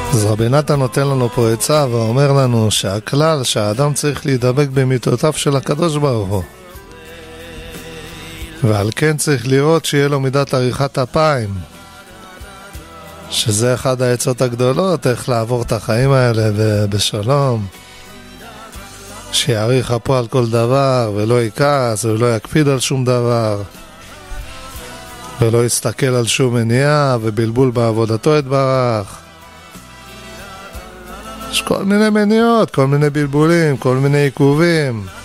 אז רבי נתן נותן לנו פה עצה ואומר לנו שהכלל שהאדם צריך להידבק במיתותיו של הקדוש ברוך הוא, ועל כן צריך לראות שיהיה לו מידת עריכת אפיים, שזה אחד העצות הגדולות, איך לעבור את החיים האלה בשלום, שיעריך אפו על כל דבר ולא יכעס ולא יקפיד על שום דבר ולא יסתכל על שום מניעה ובלבול בעבודתו יתברך. יש כל מיני מניעות, כל מיני בלבולים, כל מיני עיכובים,